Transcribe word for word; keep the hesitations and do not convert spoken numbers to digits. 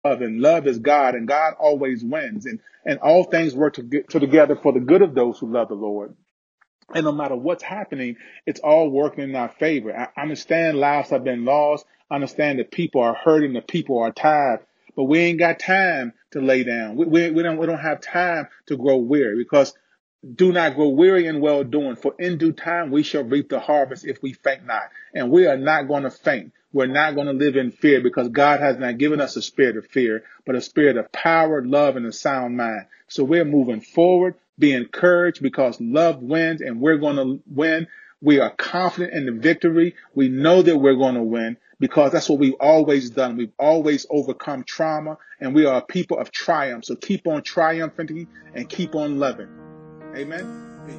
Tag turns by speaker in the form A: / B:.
A: love, and love is God, and God always wins, and and all things work to get to together for the good of those who love the Lord. And no matter what's happening, it's all working in our favor. I understand lives have been lost. I understand that people are hurting, that people are tired, but we ain't got time to lay down. We, we, we don't we don't have time to grow weary, because do not grow weary in well doing, for in due time we shall reap the harvest if we faint not. And we are not going to faint. We're not going to live in fear, because God has not given us a spirit of fear, but a spirit of power, love, and a sound mind. So we're moving forward. Be encouraged, because love wins, and we're going to win. We are confident in the victory. We know that we're going to win, because that's what we've always done. We've always overcome trauma, and we are a people of triumph. So keep on triumphing and keep on loving. Amen.